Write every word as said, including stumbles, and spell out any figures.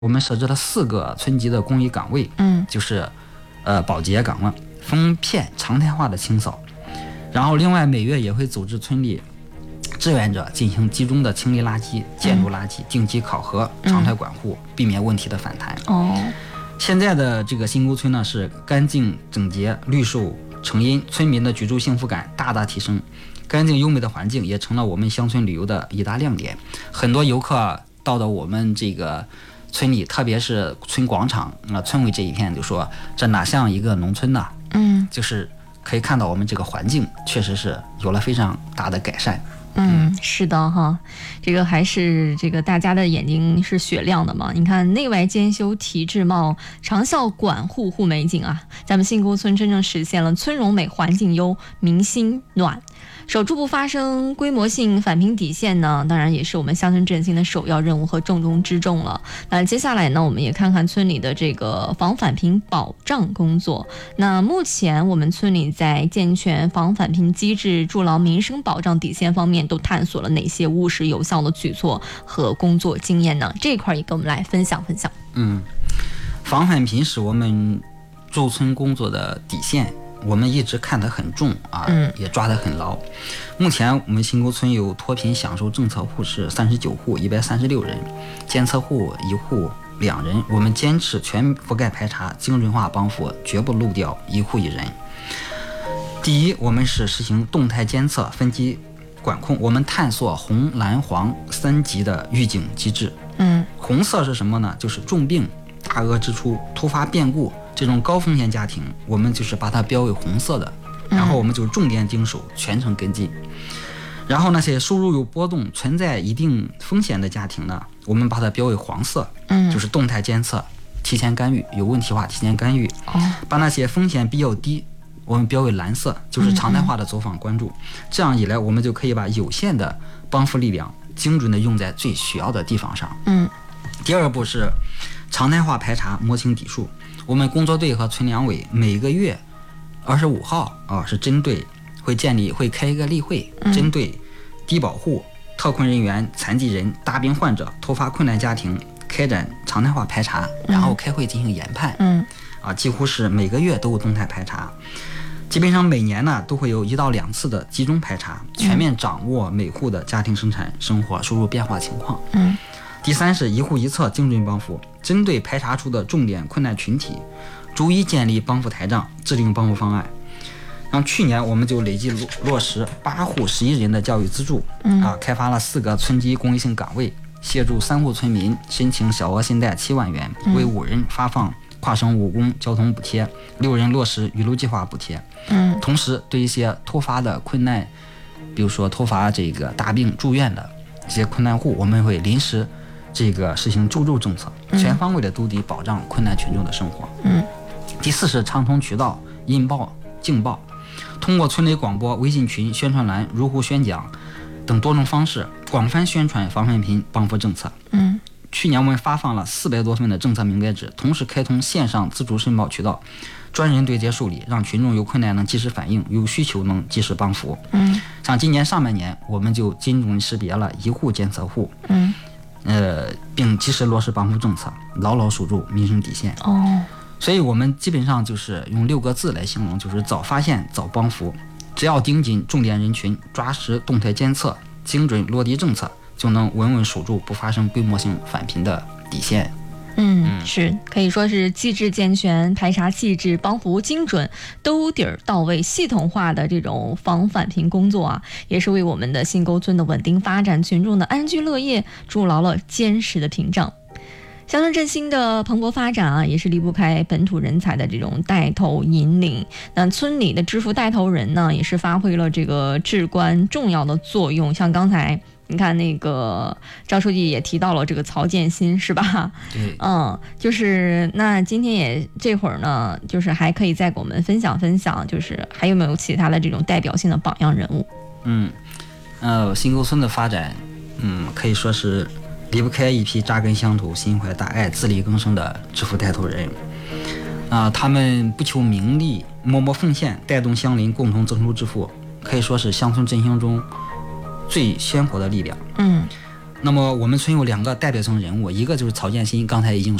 我们设置了四个村级的公益岗位， 嗯， 就是呃保洁岗位，封片常态化的清扫。然后另外每月也会组织村里志愿者进行集中的清理垃圾、建筑垃圾，定期考核、常态管护，避免问题的反弹。 哦， 现在的这个新沟村呢是干净整洁、绿树成荫，村民的居住幸福感大大提升。干净优美的环境也成了我们乡村旅游的一大亮点。很多游客到了我们这个村里，特别是村广场啊、呃、村委这一片，就说这哪像一个农村呐？ 嗯， 就是可以看到我们这个环境确实是有了非常大的改善。 嗯，是的哈，这个还是这个大家的眼睛是雪亮的嘛。你看内外兼修体制貌，长效管护护美景啊，咱们新沟村真正实现了村容美环境优民心暖。守住不发生规模性返贫底线呢，当然也是我们乡村振兴的首要任务和重中之重了。那接下来呢，我们也看看村里的这个防返贫保障工作。那目前我们村里在健全防返贫机制、筑牢民生保障底线方面，都探索了哪些务实有效的举措和工作经验呢？这块也跟我们来分享分享。 嗯，防返贫是我们驻村工作的底线。我们一直看得很重啊， 嗯， 也抓得很牢。目前我们新沟村有脱贫享受政策户是三十九户一百三十六人，监测户一户两人。我们坚持全覆盖排查、精准化帮扶，绝不漏掉一户一人。第一，我们是实行动态监测、分级管控，我们探索红、蓝、黄三级的预警机制。 嗯， 红色是什么呢？就是重病、大额支出、突发变故这种高风险家庭，我们就是把它标为红色的，然后我们就重点盯守，全程跟进。然后那些收入有波动、存在一定风险的家庭呢，我们把它标为黄色， 嗯， 就是动态监测、提前干预，有问题化提前干预。 哦， 把那些风险比较低，我们标为蓝色，就是常态化的走访关注。这样一来，我们就可以把有限的帮扶力量精准的用在最需要的地方上。 嗯， 第二步是常态化排查，摸清底数。我们工作队和村两委每个月二十五号啊，是针对会建立会开一个例会， 嗯、 针对低保户、特困人员、残疾人、大病患者、突发困难家庭开展常态化排查，然后开会进行研判。 嗯， 啊，几乎是每个月都有动态排查，基本上每年呢都会有一到两次的集中排查，全面掌握每户的家庭生产生活收入变化情况。 嗯。 第三是一户一策精准帮扶，针对排查出的重点困难群体，逐一建立帮扶台账，制定帮扶方案。然后去年我们就累计落落实八户十一人的教育资助， 嗯、 啊，开发了四个村级公益性岗位，协助三户村民申请小额信贷七万元，为五人发放跨省务工交通补贴，六人落实雨露计划补贴。 嗯， 同时对一些突发的困难，比如说突发这个大病住院的一些困难户，我们会临时这个实行救助政策，全方位的兜底保障困难群众的生活。 嗯， 第四是畅通渠道，引报、敬报，通过村内广播、微信群、宣传栏、如湖宣讲等多种方式，广泛宣传防返贫帮扶政策。 嗯， 去年我们发放了四百多份的政策明白纸，同时开通线上自主申报渠道，专人对接受理，让群众有困难能及时反映，有需求能及时帮扶。 嗯， 像今年上半年，我们就精准识别了一户监测户。 嗯。 呃，并及时落实帮扶政策，牢牢守住民生底线。 哦， 所以我们基本上就是用六个字来形容，就是早发现、早帮扶。只要盯紧重点人群，抓实动态监测，精准落地政策，就能稳稳守住不发生规模性返贫的底线。 嗯，是可以说是机制健全、排查细致、帮扶精准、兜底儿到位、系统化的这种防返贫工作啊，也是为我们的新沟村的稳定发展、群众的安居乐业筑牢了坚实的屏障。乡村振兴的蓬勃发展啊，也是离不开本土人才的这种带头引领。那村里的支扶带头人呢，也是发挥了这个至关重要的作用。像刚才你看那个赵书记也提到了这个曹建新，是吧？ 对， 嗯，就是那今天也这会儿呢，就是还可以再给我们分享分享，就是还有没有其他的这种代表性的榜样人物？ 嗯，呃，新沟村的发展，嗯，可以说是离不开一批扎根乡土、心怀大爱、自力更生的支扶带头人。啊、呃，他们不求名利，默默奉献，带动乡邻共同增收致富，可以说是乡村振兴中最鲜活的力量。 嗯， 那么我们村有两个代表性人物，一个就是曹建新，刚才已经